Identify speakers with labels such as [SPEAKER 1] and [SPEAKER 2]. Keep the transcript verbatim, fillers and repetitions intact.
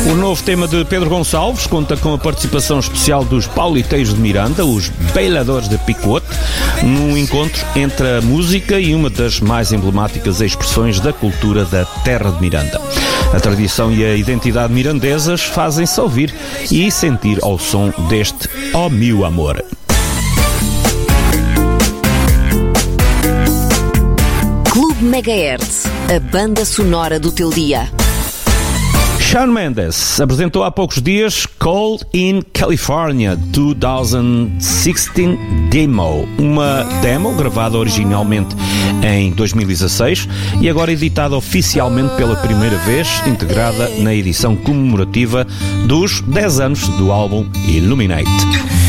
[SPEAKER 1] O novo tema de Pedro Gonçalves conta com a participação especial dos pauliteiros de Miranda, os Bailadores de Picote, num encontro entre a música e uma das mais emblemáticas expressões da cultura da terra de Miranda. A tradição e a identidade mirandesas fazem-se ouvir e sentir ao som deste Ó Meu Amor.
[SPEAKER 2] Clube Megahertz, a banda sonora do teu dia.
[SPEAKER 1] Shawn Mendes apresentou há poucos dias Cold in California dois mil e dezesseis Demo, uma demo gravada originalmente em dois mil e dezasseis e agora editada oficialmente pela primeira vez, integrada na edição comemorativa dos dez anos do álbum Illuminate.